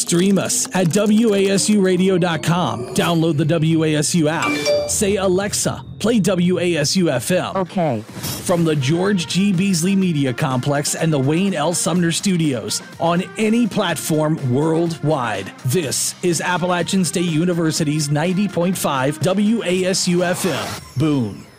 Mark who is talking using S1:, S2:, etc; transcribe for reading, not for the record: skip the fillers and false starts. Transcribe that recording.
S1: Stream us at WASUradio.com. Download the WASU app. Say, Alexa, play WASU FM.
S2: Okay.
S1: From the George G. Beasley Media Complex and the Wayne L. Sumner Studios on any platform worldwide. This is Appalachian State University's 90.5 WASU FM. Boone.